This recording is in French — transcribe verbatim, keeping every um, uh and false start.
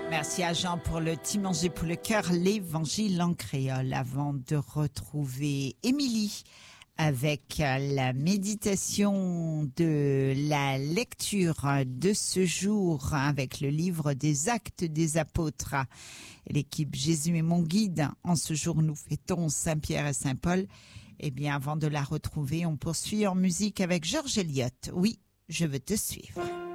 Merci à Jean pour le petit manger pour le cœur, l'évangile en créole, avant de retrouver Émilie avec la méditation de la lecture de ce jour avec le livre des Actes des Apôtres. L'équipe Jésus est mon guide. En ce jour, nous fêtons Saint-Pierre et Saint-Paul. Eh bien, avant de la retrouver, on poursuit en musique avec Georges Eliot. Oui, je veux te suivre.